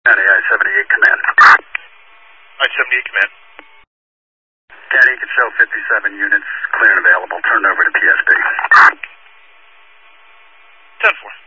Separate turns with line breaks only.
County I-78 command.
I-78 command.
County, you can show 57 units, clear and available. Turn over to PSB.
10-4.